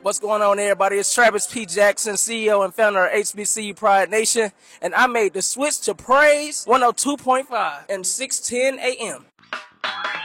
What's going on, everybody? It's Travis P. Jackson, CEO and founder of HBCU Pride Nation, and I made the switch to Praise 102.5 and 6:10 a.m.